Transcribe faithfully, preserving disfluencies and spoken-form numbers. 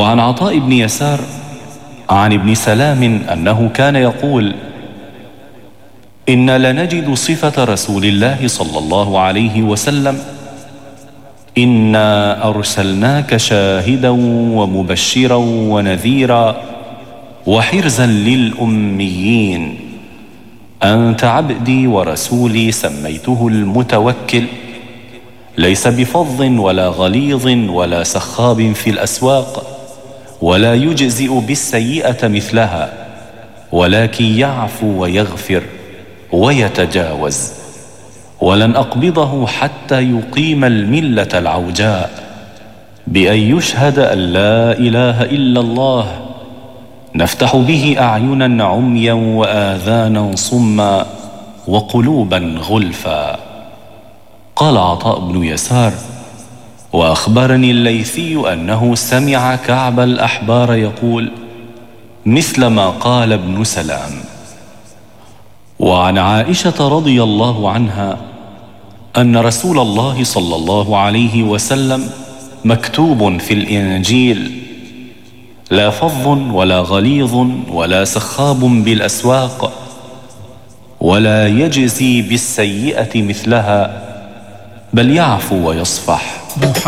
وعن عطاء بن يسار عن ابن سلام أنه كان يقول: إن لنجد صفة رسول الله صلى الله عليه وسلم: إنا أرسلناك شاهدا ومبشرا ونذيرا وحرزا للأميين، أنت عبدي ورسولي سميته المتوكل، ليس بفظ ولا غليظ ولا سخاب في الأسواق، ولا يجزئ بالسيئة مثلها، ولكن يعفو ويغفر ويتجاوز، ولن أقبضه حتى يقيم الملة العوجاء بأن يشهد أن لا إله إلا الله، نفتح به أعينا عميا وآذانا صما وقلوبا غلفا. قال عطاء بن يسار: وأخبرني الليثي أنه سمع كعب الأحبار يقول مثل ما قال ابن سلام. وعن عائشة رضي الله عنها أن رسول الله صلى الله عليه وسلم مكتوب في الإنجيل: لا فظ ولا غليظ ولا سخاب بالأسواق، ولا يجزي بالسيئة مثلها، بل يعفو ويصفح.